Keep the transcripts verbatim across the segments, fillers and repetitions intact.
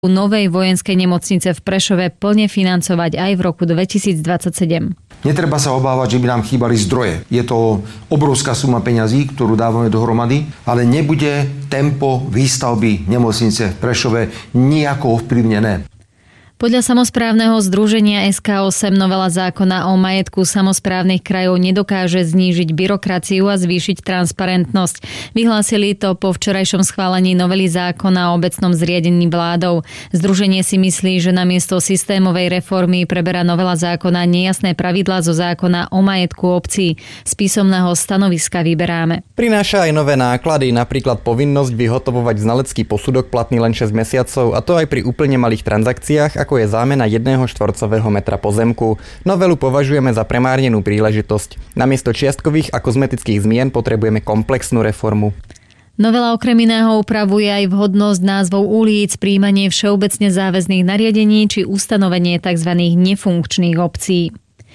novej vojenskej nemocnice v Prešove plne financovať aj v roku dvetisícdvadsaťsedem. Netreba sa obávať, že by nám chýbali zdroje. Je to obrovská suma peňazí, ktorú dávame dohromady, ale nebude tempo výstavby nemocnice v Prešove nijako ovplyvnené. Podľa samosprávneho združenia es ká osem novela zákona o majetku samosprávnych krajov nedokáže znížiť byrokraciu a zvýšiť transparentnosť. Vyhlásili to po včerajšom schválení novely zákona o obecnom zriadení vládou. Združenie si myslí, že namiesto systémovej reformy preberá novela zákona nejasné pravidlá zo zákona o majetku obcí. Z písomného stanoviska vyberáme. Prináša aj nové náklady, napríklad povinnosť vyhotovovať znalecký posudok platný len šesť mesiacov, a to aj pri úplne malých transakciách, ako je zámena jedného štvorcového metra pozemku. Novelu považujeme za premárnenú príležitosť. Namiesto čiastkových a kozmetických zmien potrebujeme komplexnú reformu. Novela okrem iného upravuje aj vhodnosť názvov ulic, prijímanie všeobecne záväzných nariadení či ustanovenie tzv. Nefunkčných obcí.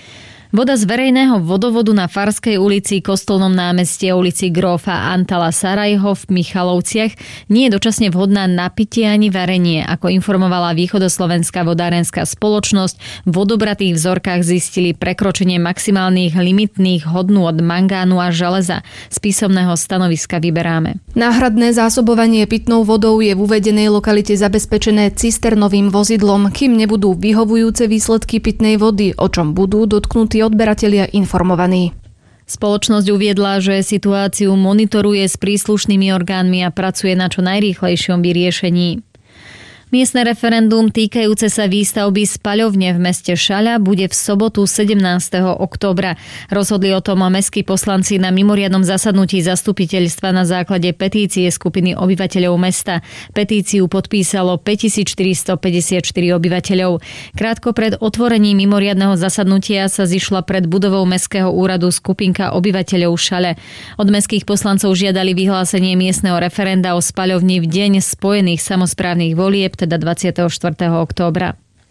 Voda z verejného vodovodu na Farskej ulici, Kostolnom námestí a ulici Grófa Antala Sarajho v Michalovciach nie je dočasne vhodná na pitie ani varenie. Ako informovala Východoslovenská vodárenská spoločnosť, v odobratých vzorkách zistili prekročenie maximálnych limitných hodnôt mangánu a železa. Z písomného stanoviska vyberáme. Náhradné zásobovanie pitnou vodou je v uvedenej lokalite zabezpečené cisternovým vozidlom, kým nebudú vyhovujúce výsledky pitnej vody, o čom budú dotknutí odberatelia informovaní. Spoločnosť uviedla, že situáciu monitoruje s príslušnými orgánmi a pracuje na čo najrýchlejšom vyriešení. Miestne referendum týkajúce sa výstavby spaľovne v meste Šaľa bude v sobotu sedemnásteho októbra. Rozhodli o tom mestskí poslanci na mimoriadnom zasadnutí zastupiteľstva na základe petície skupiny obyvateľov mesta. Petíciu podpísalo päťtisícštyristopäťdesiatštyri obyvateľov. Krátko pred otvorením mimoriadneho zasadnutia sa zišla pred budovou mestského úradu skupinka obyvateľov Šale. Od mestských poslancov žiadali vyhlásenie miestneho referenda o spaľovni v deň spojených samosprávnych volieb, teda dvadsiateho štvrtého októbra.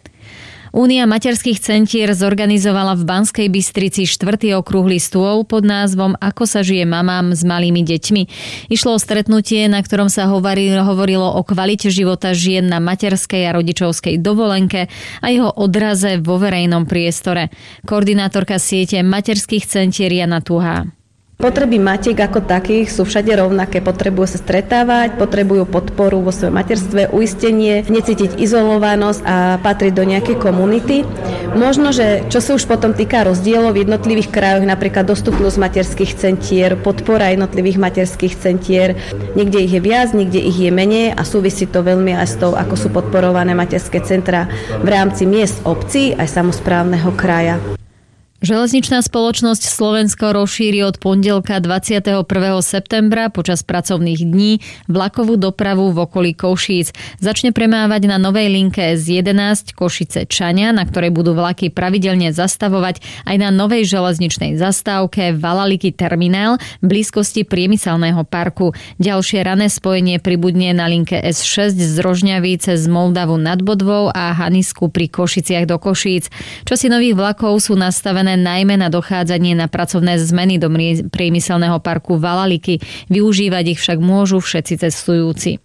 Únia materských centier zorganizovala v Banskej Bystrici štvrtý okrúhly stôl pod názvom Ako sa žije mamám s malými deťmi. Išlo o stretnutie, na ktorom sa hovorilo o kvalite života žien na materskej a rodičovskej dovolenke a jeho odraze vo verejnom priestore. Koordinátorka siete materských centier Jana Tuhá. Potreby matiek ako takých sú všade rovnaké. Potrebujú sa stretávať, potrebujú podporu vo svojom materstve, uistenie, necítiť izolovanosť a patriť do nejakej komunity. Možno, že čo sa už potom týka rozdielov v jednotlivých krajoch, napríklad dostupnosť materských centier, podpora jednotlivých materských centier, niekde ich je viac, niekde ich je menej a súvisí to veľmi aj s tou, ako sú podporované materské centra v rámci miest, obcí aj samosprávneho kraja. Železničná spoločnosť Slovensko rozšíri od pondelka dvadsiateho prvého septembra počas pracovných dní vlakovú dopravu v okolí Košíc. Začne premávať na novej linke es jedenásť Košice Čaňa, na ktorej budú vlaky pravidelne zastavovať, aj na novej železničnej zastávke Valaliky terminál v blízkosti priemyselného parku. Ďalšie rané spojenie pribudne na linke es šesť z Rožňavy cez Moldavu nad Bodvou a Hanisku pri Košiciach do Košíc. Časy nových vlakov sú nastavené najmä na dochádzanie na pracovné zmeny do priemyselného parku Valaliky. Využívať ich však môžu všetci cestujúci.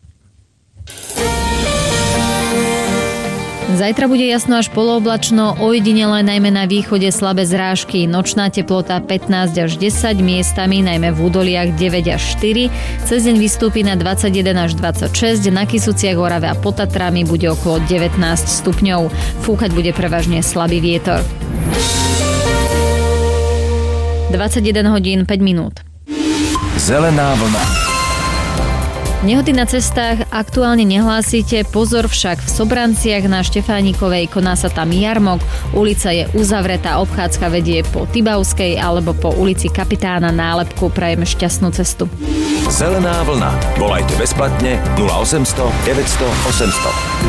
Zajtra bude jasno až polooblačno, ojedinele najmä na východe slabé zrážky. Nočná teplota pätnásť až desať, miestami najmä v údoliach deväť až štyri. Cez deň vystúpi na dvadsaťjeden až dvadsaťšesť, na Kysuciach, Orave a pod Tatrami bude okolo devätnásť stupňov. Fúkať bude prevažne slabý vietor. dvadsaťjeden hodín päť minút. Zelená vlna. Nehody na cestách aktuálne nehlásite, pozor však v Sobranciach na Štefánikovej koná sa tam jarmok, ulica je uzavretá, obchádzka vedie po Tibavskej alebo po ulici Kapitána Nálepku. Prajeme šťastnú cestu. Zelená vlna. Volajte bezplatne nula osemsto deväťsto osemsto.